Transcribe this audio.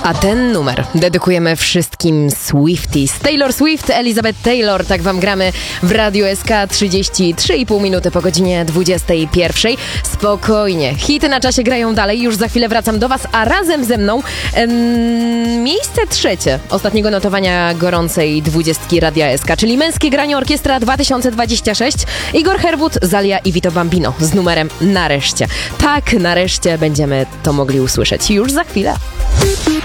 A ten numer dedykujemy wszystkim Swifties. Taylor Swift, Elizabeth Taylor, tak wam gramy w Radiu SK 33,5 minuty po godzinie 21. Spokojnie, hity na czasie grają dalej, już za chwilę wracam do was, a razem ze mną miejsce trzecie ostatniego notowania gorącej 20 Radia SK, czyli Męskie Granie Orkiestra 2026. Igor Herwód, Zalia i Vito Bambino z numerem Nareszcie. Tak, nareszcie będziemy to mogli usłyszeć już za chwilę.